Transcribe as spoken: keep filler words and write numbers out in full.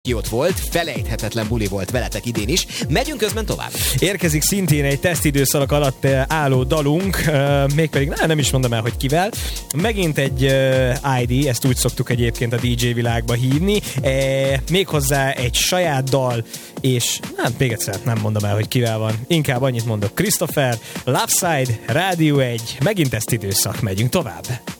ki ott volt, felejthetetlen buli volt veletek idén is. Megyünk közben tovább. Érkezik szintén egy tesztidőszak alatt álló dalunk, mégpedig nem, nem is mondom el, hogy kivel. Megint egy i dé, ezt úgy szoktuk egyébként a dé dzsé világba hívni, méghozzá egy saját dal, és hát még egyszer nem mondom el, hogy kivel van. Inkább annyit mondok, Christopher, Loveside, Rádió egy, megint tesztidőszak, megyünk tovább.